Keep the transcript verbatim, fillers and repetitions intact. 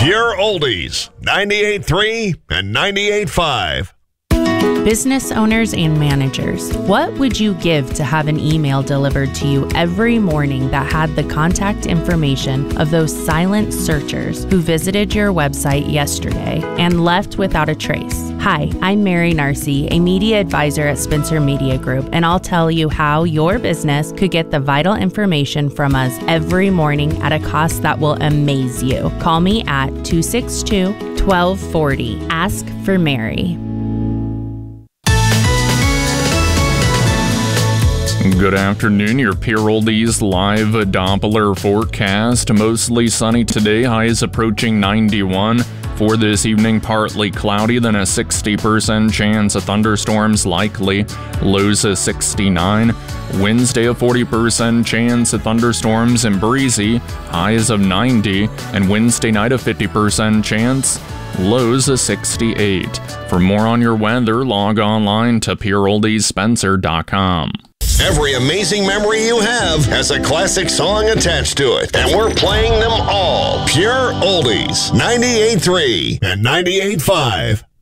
Pure Oldies, ninety-eight point three and ninety-eight point five. Business owners and managers, what would you give to have an email delivered to you every morning that had the contact information of those silent searchers who visited your website yesterday and left without a trace? Hi, I'm Mary Narcy, a media advisor at Spencer Media Group, and I'll tell you how your business could get the vital information from us every morning at a cost that will amaze you. Call me at two six two, one two four zero. Ask for Mary. Good afternoon, your Pure Oldies live Doppler forecast. Mostly sunny today, highs approaching ninety-one. For this evening, partly cloudy, then a sixty percent chance of thunderstorms likely. Lows of sixty-nine. Wednesday, a forty percent chance of thunderstorms and breezy. Highs of ninety. And Wednesday night, a fifty percent chance. Lows of sixty-eight. For more on your weather, log online to pure oldies spencer dot com. Every amazing memory you have has a classic song attached to it, and we're playing them all. Pure Oldies, ninety-eight point three and ninety-eight point five.